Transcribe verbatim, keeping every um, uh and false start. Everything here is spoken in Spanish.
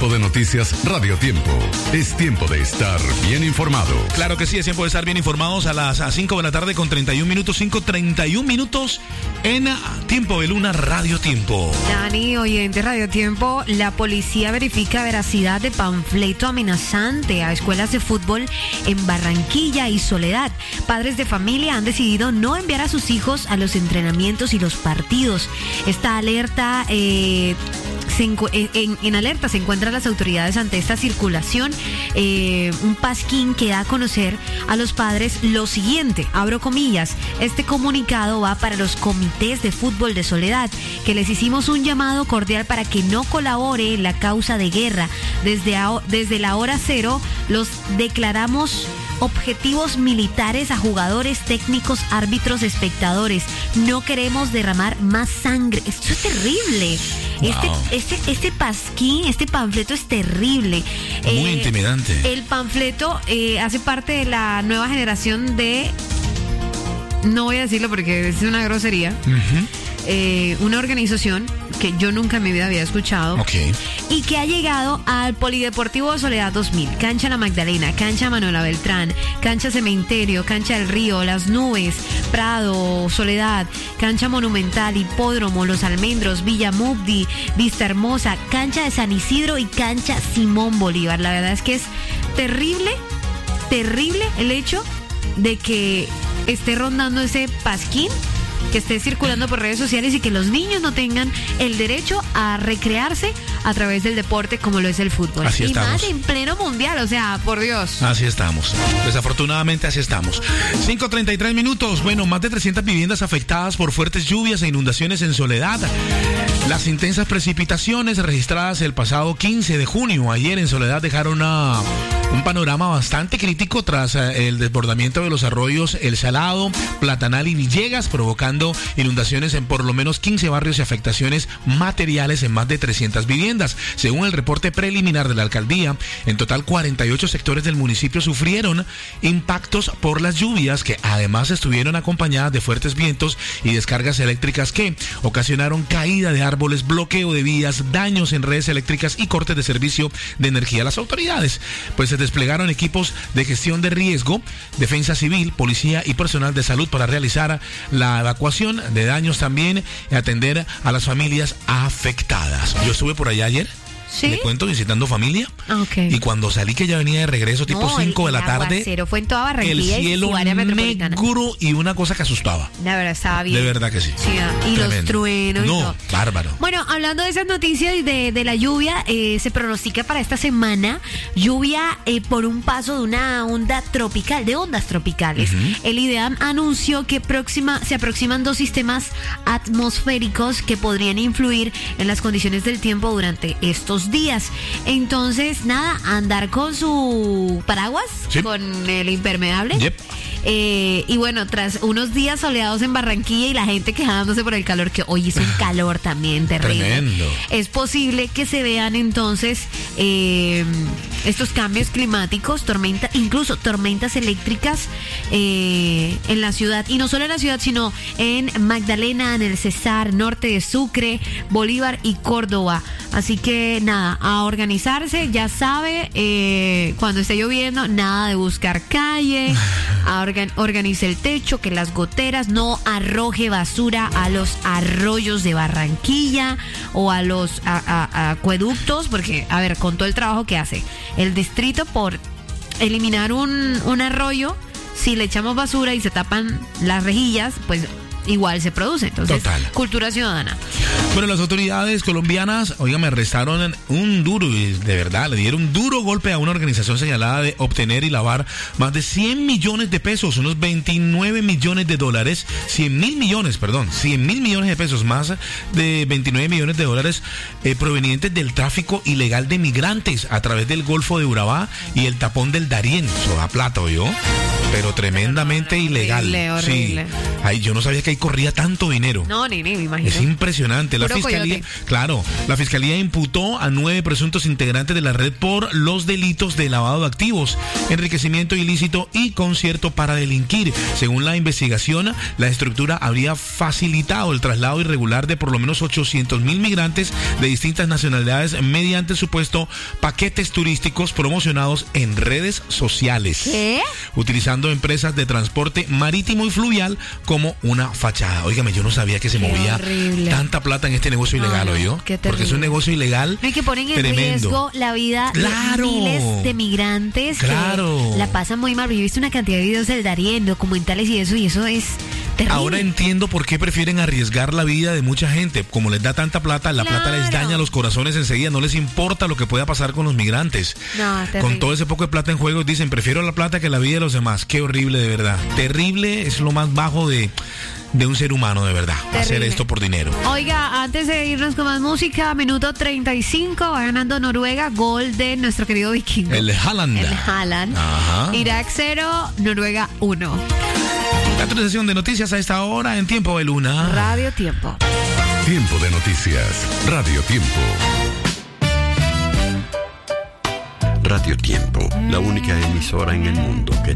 Tiempo de Noticias Radio Tiempo. Es tiempo de estar bien informado. Claro que sí, es tiempo de estar bien informados a las cinco de la tarde con treinta y un minutos, cinco treinta y un minutos en Tiempo de Luna Radio Tiempo. Dani, oyente Radio Tiempo, la policía verifica veracidad de panfleto amenazante a escuelas de fútbol en Barranquilla y Soledad. Padres de familia han decidido no enviar a sus hijos a los entrenamientos y los partidos. Esta alerta... Eh, Se encu- en, en alerta se encuentran las autoridades ante esta circulación. Eh, un pasquín que da a conocer a los padres lo siguiente, abro comillas: este comunicado va para los comités de fútbol de Soledad, que les hicimos un llamado cordial para que no colabore en la causa de guerra. Desde, a, desde la hora cero los declaramos objetivos militares a jugadores, técnicos, árbitros, espectadores. No queremos derramar más sangre. Esto es terrible. Wow. Este, este, este pasquín, este panfleto es terrible. Muy eh, intimidante. El panfleto eh, hace parte de la nueva generación de... No voy a decirlo porque es una grosería. Uh-huh. Eh, una organización que yo nunca en mi vida había escuchado, okay, y que ha llegado al Polideportivo de Soledad dos mil, Cancha La Magdalena, Cancha Manuela Beltrán, Cancha Cementerio, Cancha del Río, Las Nubes, Prado, Soledad, Cancha Monumental, Hipódromo, Los Almendros, Villa Mugdi, Vista Hermosa, Cancha de San Isidro y Cancha Simón Bolívar. La verdad es que es terrible, terrible el hecho de que esté rondando ese pasquín, que esté circulando por redes sociales y que los niños no tengan el derecho a recrearse a través del deporte como lo es el fútbol. Así y estamos. Más en pleno mundial, o sea, por Dios. Así estamos. Desafortunadamente así estamos. cinco treinta y tres minutos. Bueno, más de trescientas viviendas afectadas por fuertes lluvias e inundaciones en Soledad. Las intensas precipitaciones registradas el pasado quince de junio, ayer en Soledad, dejaron una, un panorama bastante crítico tras el desbordamiento de los arroyos El Salado, Platanal y Villegas, provocando inundaciones en por lo menos quince barrios y afectaciones materiales en más de trescientas viviendas. Según el reporte preliminar de la alcaldía, en total cuarenta y ocho sectores del municipio sufrieron impactos por las lluvias, que además estuvieron acompañadas de fuertes vientos y descargas eléctricas que ocasionaron caída de árboles, bloqueo de vías, daños en redes eléctricas y cortes de servicio de energía. Las autoridades pues se desplegaron equipos de gestión de riesgo, defensa civil, policía y personal de salud para realizar la evacuación de daños también y atender a las familias afectadas. Yo estuve por allá ayer. ¿Sí? Le cuento, visitando familia. Okay. Y cuando salí, que ya venía de regreso, tipo cinco no, de la tarde, fue en toda Barranquilla, el cielo y su área metropolitana, negro y una cosa que asustaba. La verdad, estaba bien. De verdad que sí. Sí, y tremendo. Los truenos. No, y todo. Bárbaro. Bueno, hablando de esas noticias y de, de la lluvia, eh, se pronostica para esta semana lluvia eh, por un paso de una onda tropical, de ondas tropicales. Uh-huh. El IDEAM anunció que próxima, se aproximan dos sistemas atmosféricos que podrían influir en las condiciones del tiempo durante estos días. Entonces, nada, andar con su paraguas, sí, con el impermeable. Yep. Eh, y bueno, tras unos días soleados en Barranquilla y la gente quejándose por el calor, que hoy hizo un calor también terrible. Tremendo. Es posible que se vean entonces eh, estos cambios climáticos, tormenta, incluso tormentas eléctricas eh, en la ciudad. Y no solo en la ciudad, sino en Magdalena, en el Cesar, norte de Sucre, Bolívar y Córdoba. Así que nada, a organizarse, ya sabe, eh, cuando esté lloviendo, nada de buscar calle, a organ- organice el techo, que las goteras, no arroje basura a los arroyos de Barranquilla o a los a, a, a acueductos, porque, a ver, con todo el trabajo que hace el distrito por eliminar un, un arroyo, si le echamos basura y se tapan las rejillas, pues igual se produce. Entonces, total, cultura ciudadana. Bueno, las autoridades colombianas, oiga, me arrestaron un duro, de verdad, le dieron un duro golpe a una organización señalada de obtener y lavar más de cien millones de pesos, unos veintinueve millones de dólares, cien mil millones, perdón, cien mil millones de pesos, más de veintinueve millones de dólares eh, provenientes del tráfico ilegal de migrantes a través del Golfo de Urabá y el tapón del Darién. Eso da plata, ¿oyó? Pero tremendamente pero no, no, ilegal. horrible, horrible. Sí. Ay, yo no sabía que ahí corría tanto dinero. No, ni, ni me imagino. Es impresionante. La Puro fiscalía, coyote. claro, la fiscalía imputó a nueve presuntos integrantes de la red por los delitos de lavado de activos, enriquecimiento ilícito y concierto para delinquir. Según la investigación, la estructura habría facilitado el traslado irregular de por lo menos ochocientos mil migrantes de distintas nacionalidades mediante supuesto paquetes turísticos promocionados en redes sociales. ¿Qué? Utilizando empresas de transporte marítimo y fluvial como una fachada. Óigame, yo no sabía que se Qué movía horrible. tanta plata en este negocio No, ilegal, no, ¿oyó? qué Porque es un terrible. negocio ilegal No, y que ponen en tremendo. riesgo la vida Claro. de miles de migrantes Claro. que la pasan muy mal. Yo he visto una cantidad de videos del Darién, documentales y eso, y eso es terrible. Ahora entiendo por qué prefieren arriesgar la vida de mucha gente. Como les da tanta plata, la plata les Claro. daña los corazones enseguida. No les importa lo que pueda pasar con los migrantes. No, terrible. Con todo ese poco de plata en juego, dicen, prefiero la plata que la vida de los demás. Qué horrible, de verdad. Terrible es lo más bajo de, de un ser humano, de verdad. Terrible. Hacer esto por dinero. Oiga, antes de irnos con más música, minuto treinta y cinco, va ganando Noruega, gol de nuestro querido vikingo. El Haaland. El Haaland. Ajá. Irak cero, Noruega uno. La actualización de noticias a esta hora en Tiempo de Luna. Radio Tiempo. Tiempo de noticias. Radio Tiempo. Radio Tiempo, la única emisora en el mundo que